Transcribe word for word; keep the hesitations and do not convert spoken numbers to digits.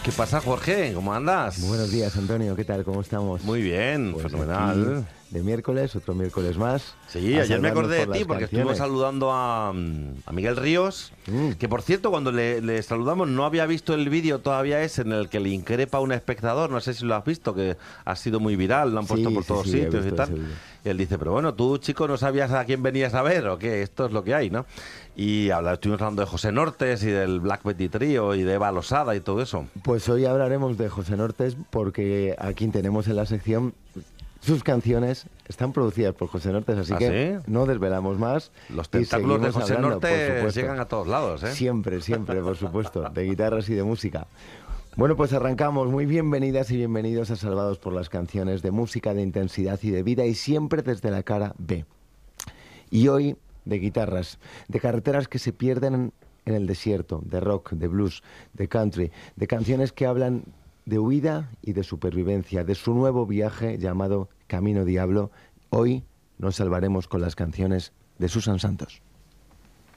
¿Qué pasa, Jorge? ¿Cómo andas? Buenos días, Antonio. ¿Qué tal? ¿Cómo estamos? Muy bien, Pues fenomenal. De miércoles, otro miércoles más. Sí, ayer me acordé de ti porque canciones. estuve saludando a, a Miguel Ríos, Mm. que por cierto, cuando le, le saludamos no había visto el vídeo todavía ese en el que le increpa a un espectador, no sé si lo has visto, que ha sido muy viral, lo han puesto Sí, por sí, todos sí, he sitios y visto tal. ese vídeo. Y él dice, pero bueno, tú, chico, no sabías a quién venías a ver o qué, esto es lo que hay, ¿no? Y habla, estuvimos hablando de José Nortes y del Black Betty Trío y de Eva Losada y todo eso. Pues hoy hablaremos de José Nortes porque aquí tenemos en la sección sus canciones están producidas por José Nortes, así ¿Ah, que sí? no desvelamos más. Los y tentáculos de seguimos José hablando, por Nortes supuesto. llegan a todos lados, ¿eh? Siempre, siempre, por supuesto, de guitarras y de música. Bueno, pues arrancamos. Muy bienvenidas y bienvenidos a Salvados por las Canciones, de música, de intensidad y de vida, y siempre desde la cara B. Y hoy de guitarras, de carreteras que se pierden en el desierto, de rock, de blues, de country, de canciones que hablan de huida y de supervivencia, de su nuevo viaje llamado Camino Diablo. Hoy nos salvaremos con las canciones de Susan Santos.